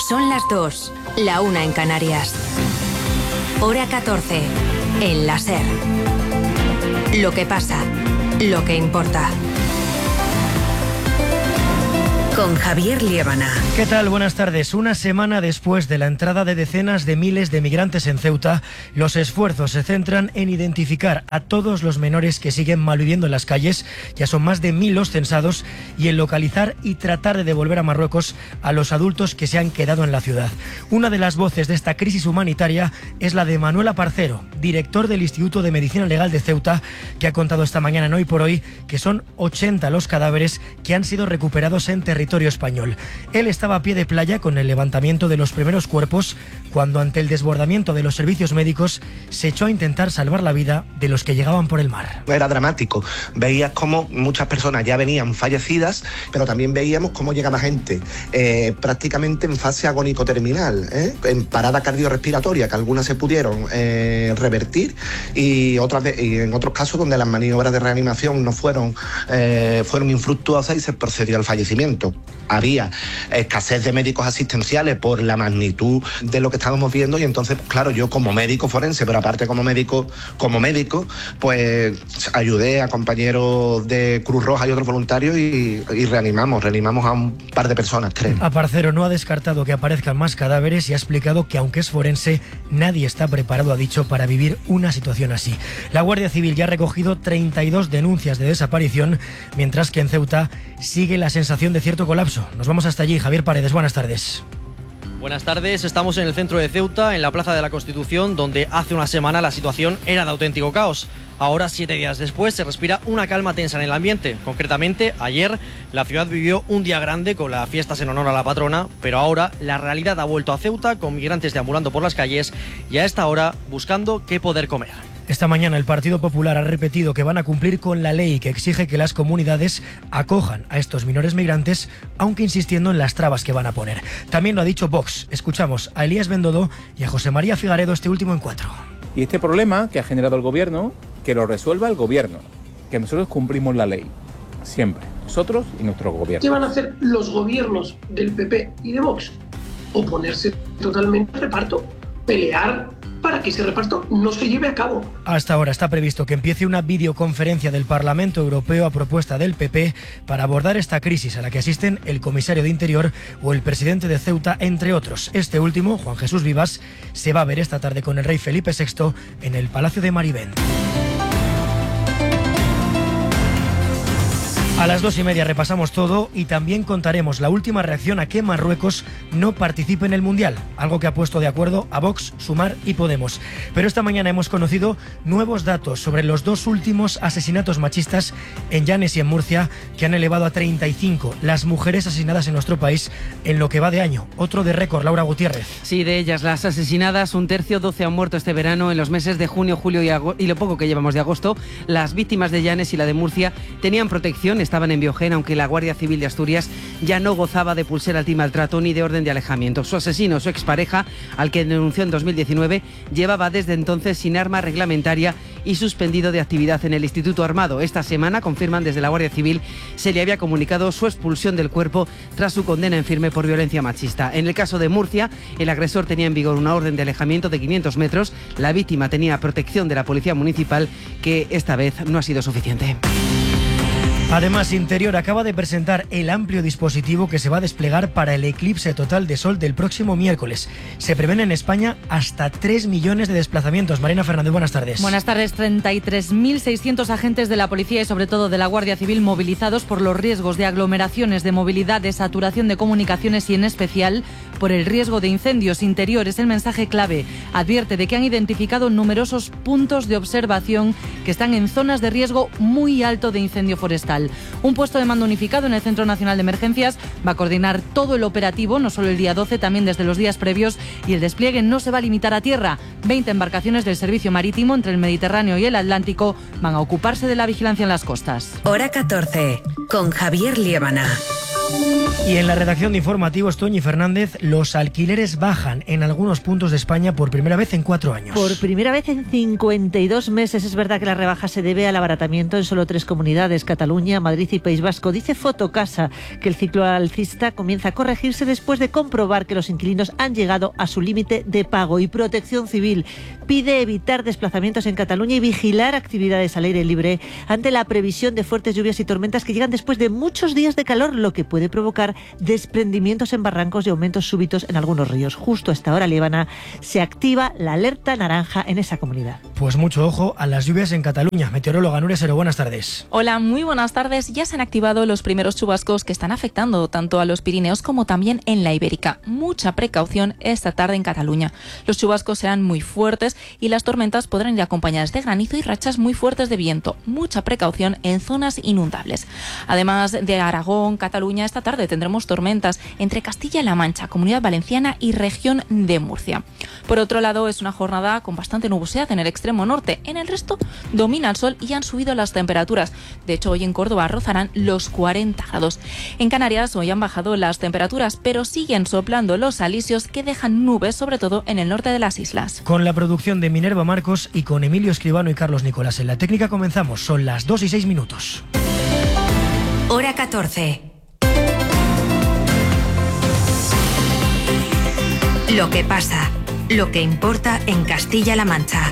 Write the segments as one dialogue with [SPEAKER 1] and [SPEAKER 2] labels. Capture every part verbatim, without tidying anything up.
[SPEAKER 1] Son las dos, la una en Canarias. Hora catorce, en la SER. Lo que pasa, lo que importa. Con Javier Liébana.
[SPEAKER 2] ¿Qué tal? Buenas tardes. Una semana después de la entrada de decenas de miles de migrantes en Ceuta, los esfuerzos se centran en identificar a todos los menores que siguen malviviendo en las calles, ya son más de mil los censados, y en localizar y tratar de devolver a Marruecos a los adultos que se han quedado en la ciudad. Una de las voces de esta crisis humanitaria es la de Manuel Aparcero, director del Instituto de Medicina Legal de Ceuta, que ha contado esta mañana en Hoy por Hoy que son ochenta los cadáveres que han sido recuperados en territorio español. Él estaba a pie de playa con el levantamiento de los primeros cuerpos cuando, ante el desbordamiento de los servicios médicos, se echó a intentar salvar la vida de los que llegaban por el mar.
[SPEAKER 3] Era dramático. Veías cómo muchas personas ya venían fallecidas, pero también veíamos cómo llegaba gente eh, prácticamente en fase agónico-terminal, ¿eh? en parada cardiorrespiratoria, que algunas se pudieron eh, revertir y, otras de, y en otros casos donde las maniobras de reanimación no fueron, eh, fueron infructuosas y se procedió al fallecimiento. Había escasez de médicos asistenciales por la magnitud de lo que estábamos viendo y entonces, claro, yo como médico forense, pero aparte como médico, como médico, pues ayudé a compañeros de Cruz Roja y otros voluntarios y, y reanimamos, reanimamos a un par de personas, tres.
[SPEAKER 2] Aparcero no ha descartado que aparezcan más cadáveres y ha explicado que, aunque es forense, nadie está preparado, ha dicho, para vivir una situación así. La Guardia Civil ya ha recogido treinta y dos denuncias de desaparición, mientras que en Ceuta sigue la sensación de cierto colapso. Nos vamos hasta allí. Javier Paredes, buenas tardes.
[SPEAKER 4] Buenas tardes, estamos en el centro de Ceuta, en la Plaza de la Constitución, donde hace una semana la situación era de auténtico caos. Ahora, siete días después, se respira una calma tensa en el ambiente. Concretamente, ayer la ciudad vivió un día grande con las fiestas en honor a la patrona, pero ahora la realidad ha vuelto a Ceuta, con migrantes deambulando por las calles y a esta hora buscando qué poder comer.
[SPEAKER 2] Esta mañana el Partido Popular ha repetido que van a cumplir con la ley que exige que las comunidades acojan a estos menores migrantes, aunque insistiendo en las trabas que van a poner. También lo ha dicho Vox. Escuchamos a Elías Bendodo y a José María Figaredo este último encuentro.
[SPEAKER 5] Y este problema que ha generado el gobierno, que lo resuelva el gobierno, que nosotros cumplimos la ley, siempre, nosotros y nuestro gobierno.
[SPEAKER 6] ¿Qué van a hacer los gobiernos del P P y de Vox? Oponerse totalmente al reparto, pelear para que ese reparto no se lleve a cabo.
[SPEAKER 2] Hasta ahora está previsto que empiece una videoconferencia del Parlamento Europeo a propuesta del P P para abordar esta crisis a la que asisten el comisario de Interior o el presidente de Ceuta, entre otros. Este último, Juan Jesús Vivas, se va a ver esta tarde con el rey Felipe sexto en el Palacio de Marivent. A las dos y media repasamos todo y también contaremos la última reacción a que Marruecos no participe en el Mundial, algo que ha puesto de acuerdo a Vox, Sumar y Podemos. Pero esta mañana hemos conocido nuevos datos sobre los dos últimos asesinatos machistas en Llanes y en Murcia, que han elevado a treinta y cinco las mujeres asesinadas en nuestro país en lo que va de año. Otro de récord, Laura Gutiérrez.
[SPEAKER 7] Sí, de ellas las asesinadas, un tercio, doce han muerto este verano. En los meses de junio, julio y, ago- y lo poco que llevamos de agosto, las víctimas de Llanes y la de Murcia tenían protección, estaban en Biogén, aunque la Guardia Civil de Asturias ya no gozaba de pulsera antimaltrato ni de orden de alejamiento. Su asesino, su expareja, al que denunció en dos mil diecinueve, llevaba desde entonces sin arma reglamentaria y suspendido de actividad en el Instituto Armado. Esta semana, confirman desde la Guardia Civil, se le había comunicado su expulsión del cuerpo tras su condena en firme por violencia machista. En el caso de Murcia, el agresor tenía en vigor una orden de alejamiento de quinientos metros. La víctima tenía protección de la Policía Municipal, que esta vez no ha sido suficiente.
[SPEAKER 2] Además, Interior acaba de presentar el amplio dispositivo que se va a desplegar para el eclipse total de sol del próximo miércoles. Se prevén en España hasta tres millones de desplazamientos. Marina Fernández, buenas tardes.
[SPEAKER 8] Buenas tardes. treinta y tres mil seiscientos agentes de la Policía y sobre todo de la Guardia Civil movilizados por los riesgos de aglomeraciones, de movilidad, de saturación de comunicaciones y en especial por el riesgo de incendios. Interior es el mensaje clave. Advierte de que han identificado numerosos puntos de observación que están en zonas de riesgo muy alto de incendio forestal. Un puesto de mando unificado en el Centro Nacional de Emergencias va a coordinar todo el operativo, no solo el día doce, también desde los días previos, y el despliegue no se va a limitar a tierra. veinte embarcaciones del servicio marítimo entre el Mediterráneo y el Atlántico van a ocuparse de la vigilancia en las costas.
[SPEAKER 1] Hora catorce, con Javier Liébana.
[SPEAKER 2] Y en la redacción de informativos, Toñi Fernández, los alquileres bajan en algunos puntos de España por primera vez en cuatro años.
[SPEAKER 9] Por primera vez en cincuenta y dos meses. Es verdad que la rebaja se debe al abaratamiento en solo tres comunidades, Cataluña, Madrid y País Vasco. Dice Fotocasa que el ciclo alcista comienza a corregirse después de comprobar que los inquilinos han llegado a su límite de pago. Y Protección Civil pide evitar desplazamientos en Cataluña y vigilar actividades al aire libre ante la previsión de fuertes lluvias y tormentas que llegan después de muchos días de calor, lo que puede provocar desprendimientos en barrancos y aumentos súbitos en algunos ríos. Justo a esta hora, Líbana, se activa la alerta naranja en esa comunidad.
[SPEAKER 2] Pues mucho ojo a las lluvias en Cataluña. Meteoróloga Nuria Sero, buenas tardes.
[SPEAKER 10] Hola, muy buenas tardes. Ya se han activado los primeros chubascos que están afectando tanto a los Pirineos como también en la Ibérica. Mucha precaución esta tarde en Cataluña. Los chubascos serán muy fuertes y las tormentas podrán ir acompañadas de granizo y rachas muy fuertes de viento. Mucha precaución en zonas inundables. Además de Aragón, Cataluña, esta tarde tendremos tormentas entre Castilla-La Mancha, Comunidad Valenciana y región de Murcia. Por otro lado, es una jornada con bastante nubosidad en el extremo norte. En el resto domina el sol y han subido las temperaturas. De hecho, hoy en Córdoba rozarán los cuarenta grados. En Canarias hoy han bajado las temperaturas, pero siguen soplando los alisios que dejan nubes, sobre todo en el norte de las islas.
[SPEAKER 2] Con la producción de Minerva Marcos y con Emilio Escribano y Carlos Nicolás en la técnica comenzamos. Son las dos y seis minutos.
[SPEAKER 1] Hora catorce. Lo que pasa, lo que importa en Castilla-La Mancha.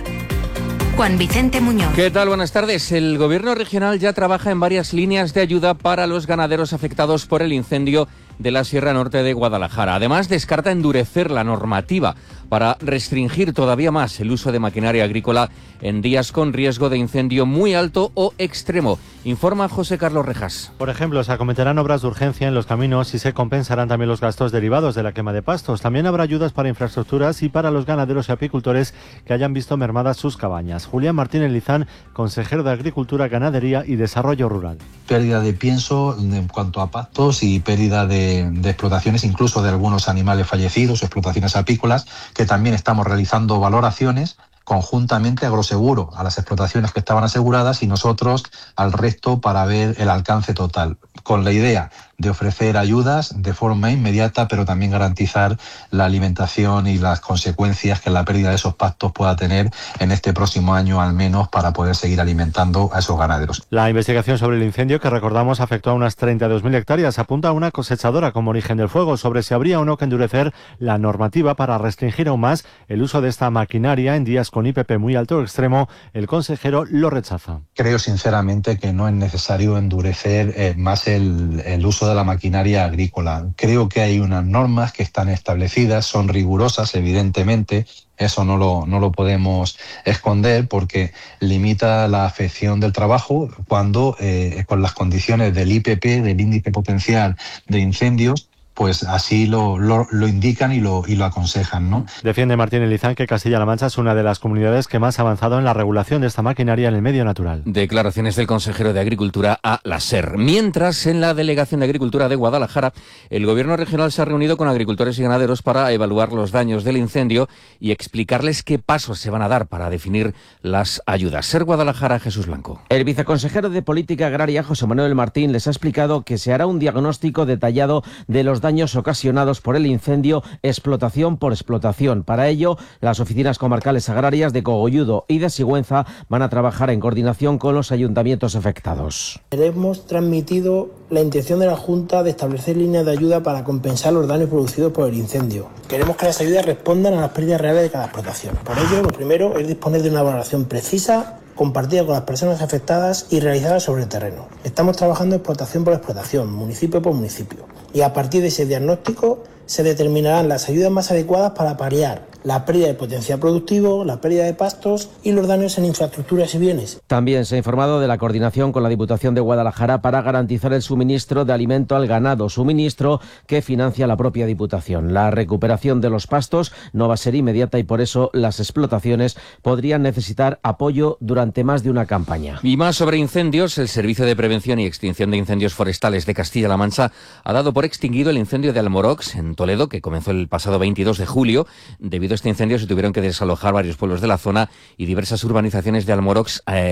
[SPEAKER 1] Juan Vicente Muñoz.
[SPEAKER 11] ¿Qué tal? Buenas tardes. El Gobierno regional ya trabaja en varias líneas de ayuda para los ganaderos afectados por el incendio de la Sierra Norte de Guadalajara. Además, descarta endurecer la normativa para restringir todavía más el uso de maquinaria agrícola en días con riesgo de incendio muy alto o extremo. Informa José Carlos Rejas.
[SPEAKER 12] Por ejemplo, se acometerán obras de urgencia en los caminos y se compensarán también los gastos derivados de la quema de pastos. También habrá ayudas para infraestructuras y para los ganaderos y apicultores que hayan visto mermadas sus cabañas. Julián Martínez Lizán, consejero de Agricultura, Ganadería y Desarrollo Rural.
[SPEAKER 13] Pérdida de pienso en cuanto a pastos y pérdida de, de explotaciones, incluso de algunos animales fallecidos, explotaciones apícolas, que también estamos realizando valoraciones conjuntamente a Agroseguro, a las explotaciones que estaban aseguradas y nosotros al resto para ver el alcance total, con la idea de ofrecer ayudas de forma inmediata, pero también garantizar la alimentación y las consecuencias que la pérdida de esos pastos pueda tener en este próximo año al menos para poder seguir alimentando a esos ganaderos.
[SPEAKER 12] La investigación sobre el incendio, que recordamos afectó a unas treinta y dos mil hectáreas, apunta a una cosechadora como origen del fuego sobre si habría o no que endurecer la normativa para restringir aún más el uso de esta maquinaria en días con I P P muy alto o extremo. El consejero lo rechaza.
[SPEAKER 13] Creo sinceramente que no es necesario endurecer eh, más el, el uso de la maquinaria agrícola. Creo que hay unas normas que están establecidas, son rigurosas evidentemente, eso no lo, no lo podemos esconder porque limita la afección del trabajo cuando eh, con las condiciones del I P P, del índice potencial de incendios, pues así lo, lo, lo indican y lo, y lo aconsejan, ¿no?
[SPEAKER 12] Defiende Martínez Lizán que Castilla-La Mancha es una de las comunidades que más ha avanzado en la regulación de esta maquinaria en el medio natural.
[SPEAKER 11] Declaraciones del consejero de Agricultura a la SER. Mientras, en la Delegación de Agricultura de Guadalajara, el Gobierno regional se ha reunido con agricultores y ganaderos para evaluar los daños del incendio y explicarles qué pasos se van a dar para definir las ayudas. SER Guadalajara, Jesús Blanco.
[SPEAKER 14] El viceconsejero de Política Agraria, José Manuel Martín, les ha explicado que se hará un diagnóstico detallado de los daños ocasionados por el incendio, explotación por explotación. Para ello, las oficinas comarcales agrarias de Cogolludo y de Sigüenza van a trabajar en coordinación con los ayuntamientos afectados.
[SPEAKER 15] Hemos transmitido la intención de la Junta de establecer líneas de ayuda para compensar los daños producidos por el incendio. Queremos que las ayudas respondan a las pérdidas reales de cada explotación. Por ello, lo primero es disponer de una valoración precisa, compartida con las personas afectadas y realizada sobre el terreno. Estamos trabajando explotación por explotación, municipio por municipio. Y a partir de ese diagnóstico se determinarán las ayudas más adecuadas para paliar la pérdida de potencial productivo, la pérdida de pastos y los daños en infraestructuras y bienes.
[SPEAKER 14] También se ha informado de la coordinación con la Diputación de Guadalajara para garantizar el suministro de alimento al ganado, suministro que financia la propia Diputación. La recuperación de los pastos no va a ser inmediata y por eso las explotaciones podrían necesitar apoyo durante más de una campaña.
[SPEAKER 11] Y más sobre incendios, el Servicio de Prevención y Extinción de Incendios Forestales de Castilla-La Mancha ha dado por extinguido el incendio de Almorox en Toledo, que comenzó el pasado veintidós de julio. Debido a este incendio se tuvieron que desalojar varios pueblos de la zona y diversas urbanizaciones de Almorox eh,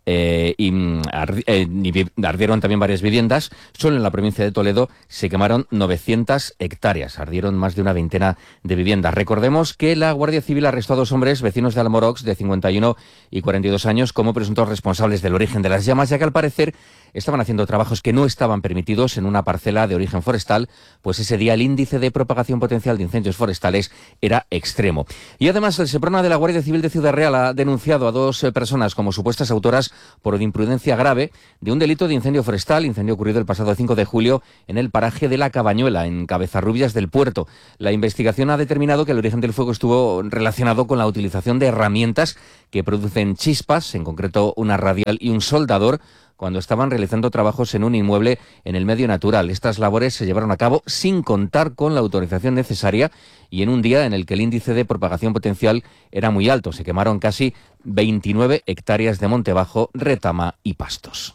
[SPEAKER 11] eh, y ardi, eh, ardieron también varias viviendas. Solo en la provincia de Toledo se quemaron novecientas hectáreas, ardieron más de una veintena de viviendas. Recordemos que la Guardia Civil arrestó a dos hombres vecinos de Almorox de cincuenta y uno y cuarenta y dos años como presuntos responsables del origen de las llamas, ya que al parecer estaban haciendo trabajos que no estaban permitidos en una parcela de origen forestal, pues ese día el índice de propagación potencial de incendios forestales era extremo. Y además el Seprona de la Guardia Civil de Ciudad Real ha denunciado a dos personas como supuestas autoras por imprudencia grave de un delito de incendio forestal, incendio ocurrido el pasado cinco de julio en el paraje de La Cabañuela, en Cabezarrubias del Puerto. La investigación ha determinado que el origen del fuego estuvo relacionado con la utilización de herramientas que producen chispas, en concreto una radial y un soldador, cuando estaban realizando trabajos en un inmueble en el medio natural. Estas labores se llevaron a cabo sin contar con la autorización necesaria y en un día en el que el índice de propagación potencial era muy alto. Se quemaron casi veintinueve hectáreas de monte bajo, retama y pastos.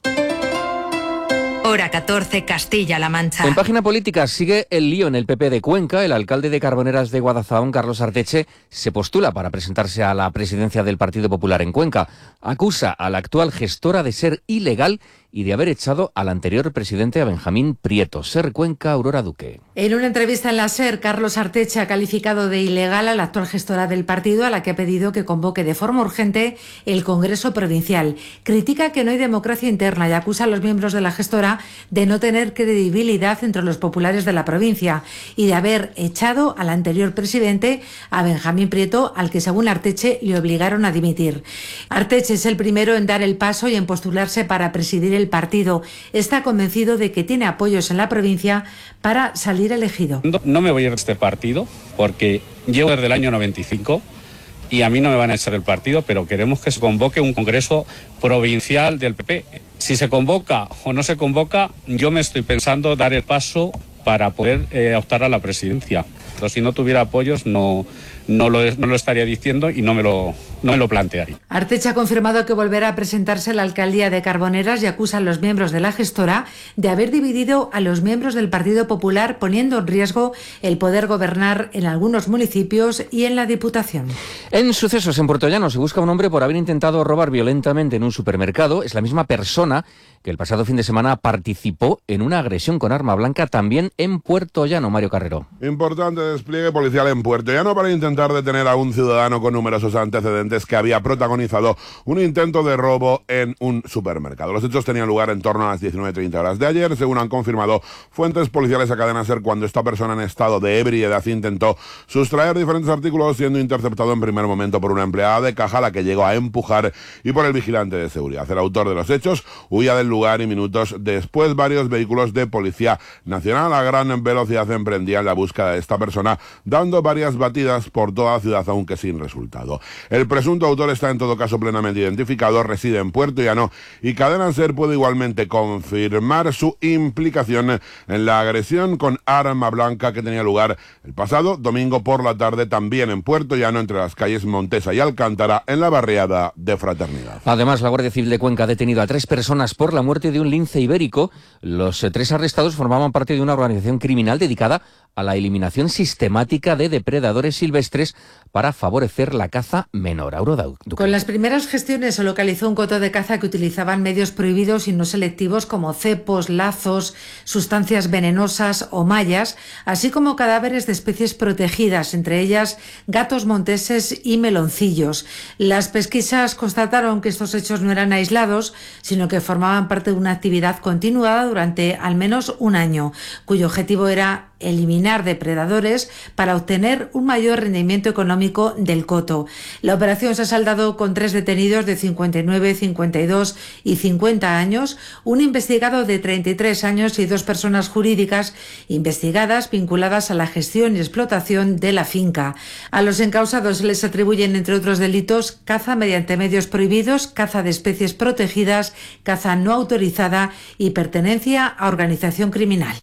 [SPEAKER 1] Hora catorce, Castilla-La Mancha.
[SPEAKER 11] En página política sigue el lío en el P P de Cuenca. El alcalde de Carboneras de Guadalajara, Carlos Arteche, se postula para presentarse a la presidencia del Partido Popular en Cuenca. Acusa a la actual gestora de ser ilegal y de haber echado al anterior presidente, a Benjamín Prieto. Ser Cuenca, Aurora Duque.
[SPEAKER 16] En una entrevista en la SER, Carlos Arteche ha calificado de ilegal a la actual gestora del partido, a la que ha pedido que convoque de forma urgente el Congreso Provincial. Critica que no hay democracia interna y acusa a los miembros de la gestora de no tener credibilidad entre los populares de la provincia y de haber echado al anterior presidente, a Benjamín Prieto, al que según Arteche le obligaron a dimitir. Arteche es el primero en dar el paso y en postularse para presidir el partido. Está convencido de que tiene apoyos en la provincia para salir elegido.
[SPEAKER 17] No, no me voy a ir de este partido porque llevo desde el año noventa y cinco y a mí no me van a echar el partido, pero queremos que se convoque un congreso provincial del P P. Si se convoca o no se convoca, yo me estoy pensando dar el paso para poder eh, optar a la presidencia. Pero si no tuviera apoyos, no, no, lo, no lo estaría diciendo y no me lo, no me lo plantearía.
[SPEAKER 16] Arteche ha confirmado que volverá a presentarse a la alcaldía de Carboneras y acusa a los miembros de la gestora de haber dividido a los miembros del Partido Popular, poniendo en riesgo el poder gobernar en algunos municipios y en la Diputación.
[SPEAKER 11] En sucesos en Puertollano se busca un hombre por haber intentado robar violentamente en un supermercado. Es la misma persona que el pasado fin de semana participó en una agresión con arma blanca también en Puertollano. Mario Carrero.
[SPEAKER 18] Importante despliegue policial en Puertollano para intentar detener a un ciudadano con numerosos antecedentes que había protagonizado un intento de robo en un supermercado. Los hechos tenían lugar en torno a las diecinueve treinta horas de ayer, según han confirmado fuentes policiales a Cadena SER, cuando esta persona en estado de ebriedad intentó sustraer diferentes artículos, siendo interceptado en primer momento por una empleada de caja, la que llegó a empujar, y por el vigilante de seguridad. El autor de los hechos huía del lugar y minutos después varios vehículos de Policía Nacional a gran velocidad emprendían la búsqueda de esta persona, dando varias batidas por toda la ciudad, aunque sin resultado. El presunto autor está en todo caso plenamente identificado, reside en Puertollano y Cadena SER puede igualmente confirmar su implicación en la agresión con arma blanca que tenía lugar el pasado domingo por la tarde, también en Puertollano, entre las calles Montesa y Alcántara, en la barriada de Fraternidad.
[SPEAKER 11] Además, la Guardia Civil de Cuenca ha detenido a tres personas por la muerte de un lince ibérico. Los eh, tres arrestados formaban parte de una organización criminal dedicada a la eliminación sistemática de depredadores silvestres para favorecer la caza menor. Aurora Duque.
[SPEAKER 16] Con las primeras gestiones se localizó un coto de caza que utilizaban medios prohibidos y no selectivos como cepos, lazos, sustancias venenosas o mallas, así como cadáveres de especies protegidas, entre ellas gatos monteses y meloncillos. Las pesquisas constataron que estos hechos no eran aislados, sino que formaban parte de una actividad continuada durante al menos un año, cuyo objetivo era eliminar depredadores para obtener un mayor rendimiento económico del coto. La operación se ha saldado con tres detenidos de cincuenta y nueve, cincuenta y dos y cincuenta años, un investigado de treinta y tres años y dos personas jurídicas investigadas vinculadas a la gestión y explotación de la finca. A los encausados se les atribuyen, entre otros delitos, caza mediante medios prohibidos, caza de especies protegidas, caza no autorizada y pertenencia a organización criminal.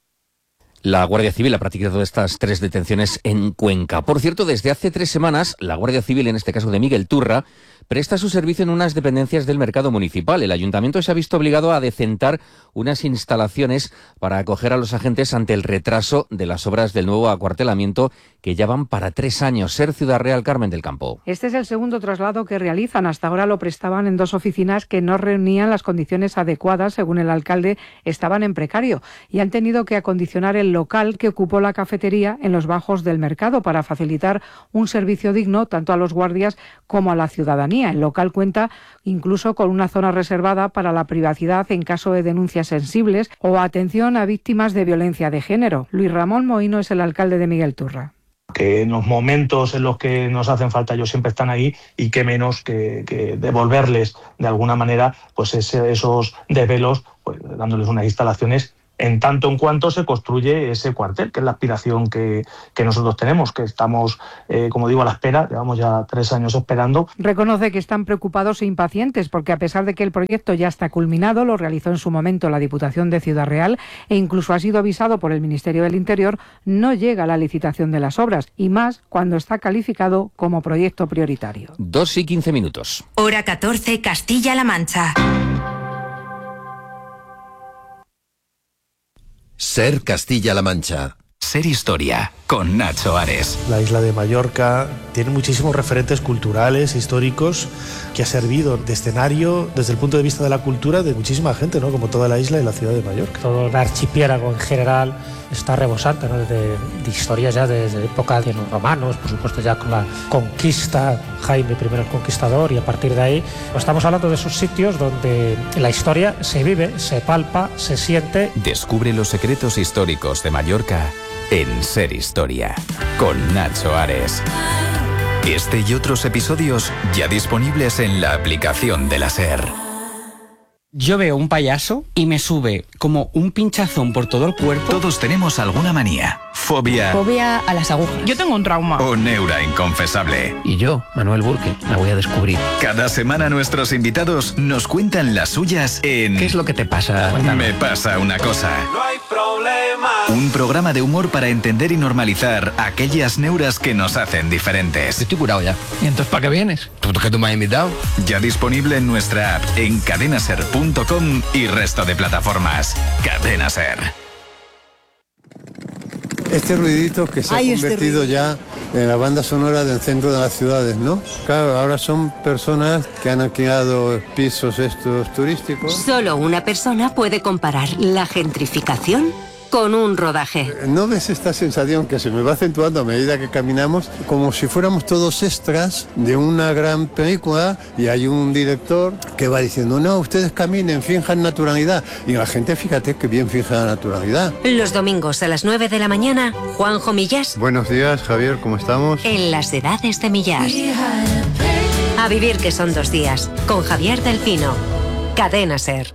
[SPEAKER 11] La Guardia Civil ha practicado estas tres detenciones en Cuenca. Por cierto, desde hace tres semanas, la Guardia Civil, en este caso de Miguel Turra, presta su servicio en unas dependencias del mercado municipal. El ayuntamiento se ha visto obligado a decentar unas instalaciones para acoger a los agentes ante el retraso de las obras del nuevo acuartelamiento, que ya van para tres años. Ser Ciudad Real, Carmen del Campo.
[SPEAKER 19] Este es el segundo traslado que realizan. Hasta ahora lo prestaban en dos oficinas que no reunían las condiciones adecuadas, según el alcalde, estaban en precario, y han tenido que acondicionar el local que ocupó la cafetería en los bajos del mercado para facilitar un servicio digno tanto a los guardias como a la ciudadanía. El local cuenta incluso con una zona reservada para la privacidad en caso de denuncias sensibles o atención a víctimas de violencia de género. Luis Ramón Mohino es el alcalde de Miguel Turra.
[SPEAKER 20] Que en los momentos en los que nos hacen falta ellos siempre están ahí, y qué menos que, que devolverles de alguna manera pues ese, esos desvelos, pues dándoles unas instalaciones en tanto en cuanto se construye ese cuartel, que es la aspiración que, que nosotros tenemos, que estamos, eh, como digo, a la espera, llevamos ya tres años esperando.
[SPEAKER 19] Reconoce que están preocupados e impacientes porque, a pesar de que el proyecto ya está culminado, lo realizó en su momento la Diputación de Ciudad Real e incluso ha sido avisado por el Ministerio del Interior, no llega a la licitación de las obras, y más cuando está calificado como proyecto prioritario.
[SPEAKER 11] Dos y quince minutos.
[SPEAKER 1] Hora catorce, Castilla-La Mancha.
[SPEAKER 21] Ser Castilla-La Mancha. Ser Historia, con Nacho Ares.
[SPEAKER 22] La isla de Mallorca tiene muchísimos referentes culturales, históricos, que ha servido de escenario desde el punto de vista de la cultura de muchísima gente, ¿no? Como toda la isla y la ciudad de Mallorca.
[SPEAKER 23] Todo el archipiélago en general está rebosante, ¿no? de, de historias ya desde época de los romanos, por supuesto ya con la conquista, Jaime primero el Conquistador, y a partir de ahí pues estamos hablando de esos sitios donde la historia se vive, se palpa, se siente.
[SPEAKER 21] Descubre los secretos históricos de Mallorca en Ser Historia, con Nacho Ares. Este y otros episodios ya disponibles en la aplicación de la SER.
[SPEAKER 24] Yo veo un payaso y me sube como un pinchazón por todo el cuerpo.
[SPEAKER 21] Todos tenemos alguna manía, fobia...
[SPEAKER 25] Fobia a las agujas. Yo tengo un trauma.
[SPEAKER 21] O neura inconfesable.
[SPEAKER 26] Y yo, Manuel Burke, la voy a descubrir.
[SPEAKER 21] Cada semana nuestros invitados nos cuentan las suyas en...
[SPEAKER 26] ¿Qué es lo que te pasa?
[SPEAKER 21] Me pasa una cosa.
[SPEAKER 27] No hay problema.
[SPEAKER 21] Un programa de humor para entender y normalizar aquellas neuras que nos hacen diferentes.
[SPEAKER 26] Estoy curado ya. ¿Y entonces para qué vienes? ¿Tú que tú me has invitado?
[SPEAKER 21] Ya disponible en nuestra app, en cadenaser punto com y resto de plataformas. Cadena Ser.
[SPEAKER 28] Este ruidito que se Ay, ha convertido este ya en la banda sonora del centro de las ciudades, ¿no? Claro, ahora son personas que han alquilado pisos estos turísticos.
[SPEAKER 1] Solo una persona puede comparar la gentrificación con un rodaje.
[SPEAKER 28] ¿No ves esta sensación que se me va acentuando a medida que caminamos? Como si fuéramos todos extras de una gran película y hay un director que va diciendo, no, ustedes caminen, finjan naturalidad. Y la gente, fíjate que bien finja la naturalidad.
[SPEAKER 1] Los domingos a las nueve de la mañana, Juanjo Millás.
[SPEAKER 28] Buenos días, Javier, ¿cómo estamos?
[SPEAKER 1] En las edades de Millás. A vivir que son dos días, con Javier del Pino. Cadena Ser.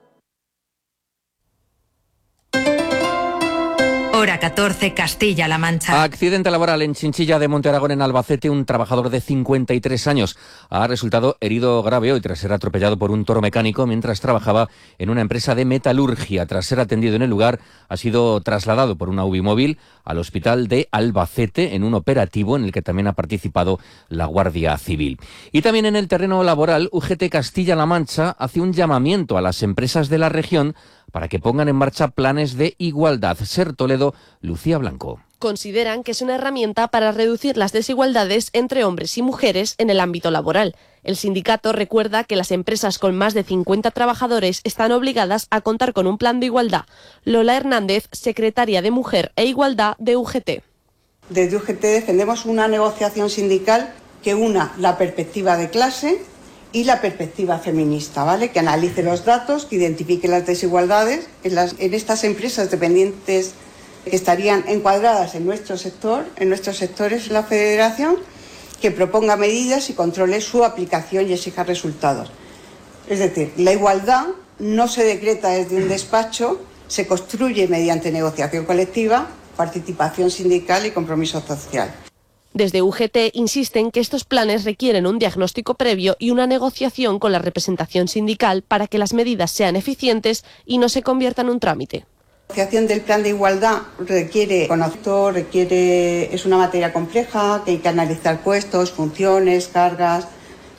[SPEAKER 1] Hora catorce, Castilla-La Mancha.
[SPEAKER 11] Accidente laboral en Chinchilla de Monte Aragón, en Albacete. Un trabajador de cincuenta y tres años ha resultado herido grave hoy tras ser atropellado por un toro mecánico mientras trabajaba en una empresa de metalurgia. Tras ser atendido en el lugar, ha sido trasladado por una U B I móvil al hospital de Albacete en un operativo en el que también ha participado la Guardia Civil. Y también en el terreno laboral, U G T Castilla-La Mancha hace un llamamiento a las empresas de la región para que pongan en marcha planes de igualdad. Ser Toledo, Lucía Blanco.
[SPEAKER 29] Consideran que es una herramienta para reducir las desigualdades entre hombres y mujeres en el ámbito laboral. El sindicato recuerda que las empresas con más de cincuenta trabajadores están obligadas a contar con un plan de igualdad. Lola Hernández, secretaria de Mujer e Igualdad de U G T.
[SPEAKER 30] Desde U G T defendemos una negociación sindical que una la perspectiva de clase y la perspectiva feminista, ¿vale? Que analice los datos, que identifique las desigualdades en, las, en estas empresas dependientes que estarían encuadradas en nuestro sector, en nuestros sectores en la Federación, que proponga medidas y controle su aplicación y exija resultados. Es decir, la igualdad no se decreta desde un despacho, se construye mediante negociación colectiva, participación sindical y compromiso social.
[SPEAKER 29] Desde U G T insisten que estos planes requieren un diagnóstico previo y una negociación con la representación sindical para que las medidas sean eficientes y no se conviertan en un trámite.
[SPEAKER 30] La negociación del plan de igualdad requiere conocimiento, requiere, es una materia compleja, que hay que analizar puestos, funciones, cargas,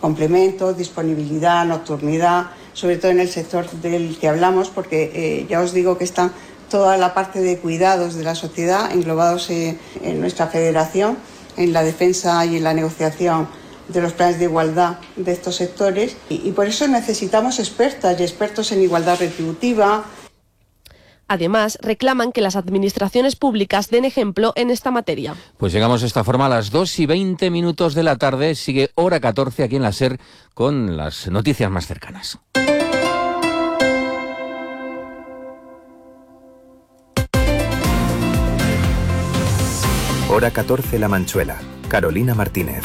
[SPEAKER 30] complementos, disponibilidad, nocturnidad, sobre todo en el sector del que hablamos, porque eh, ya os digo que está toda la parte de cuidados de la sociedad englobados eh, en nuestra federación, en la defensa y en la negociación de los planes de igualdad de estos sectores, y, y por eso necesitamos expertas y expertos en igualdad retributiva.
[SPEAKER 29] Además, reclaman que las administraciones públicas den ejemplo en esta materia.
[SPEAKER 11] Pues llegamos de esta forma a las dos y veinte minutos de la tarde. Sigue Hora catorce aquí en la SER con las noticias más cercanas.
[SPEAKER 21] Hora catorce La Manchuela. Carolina Martínez.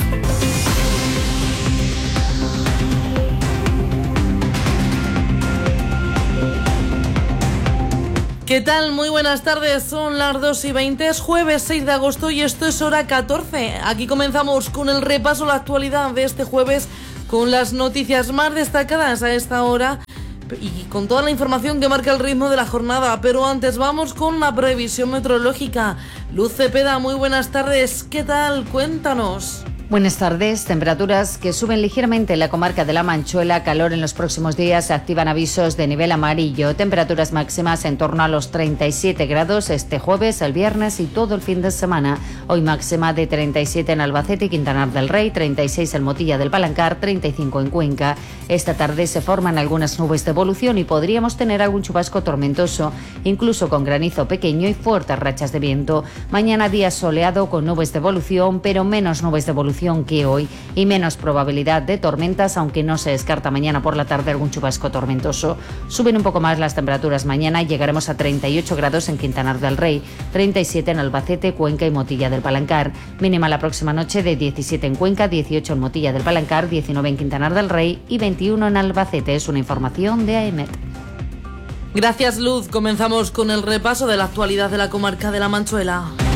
[SPEAKER 2] ¿Qué tal? Muy buenas tardes, son las dos y veinte, es jueves seis de agosto y esto es Hora catorce. Aquí comenzamos con el repaso a la actualidad de este jueves, con las noticias más destacadas a esta hora y con toda la información que marca el ritmo de la jornada. Pero antes vamos con la previsión meteorológica. Luz Cepeda, muy buenas tardes, ¿qué tal? Cuéntanos.
[SPEAKER 3] Buenas tardes. Temperaturas que suben ligeramente en la comarca de La Manchuela. Calor en los próximos días. Se activan avisos de nivel amarillo. Temperaturas máximas en torno a los treinta y siete grados este jueves, el viernes y todo el fin de semana. Hoy máxima de treinta y siete en Albacete y Quintanar del Rey, treinta y seis en Motilla del Palancar, treinta y cinco en Cuenca. Esta tarde se forman algunas nubes de evolución y podríamos tener algún chubasco tormentoso, incluso con granizo pequeño y fuertes rachas de viento. Mañana día soleado con nubes de evolución, pero menos nubes de evolución que hoy y menos probabilidad de tormentas, aunque no se descarta mañana por la tarde algún chubasco tormentoso. Suben un poco más las temperaturas mañana y llegaremos a treinta y ocho grados en Quintanar del Rey, treinta y siete en Albacete, Cuenca y Motilla del Palancar. Mínima la próxima noche de diecisiete en Cuenca, dieciocho en Motilla del Palancar, diecinueve en Quintanar del Rey y veintiuno en Albacete. Es una información de AEMET.
[SPEAKER 2] Gracias, Luz. Comenzamos con el repaso de la actualidad de la comarca de La Manchuela.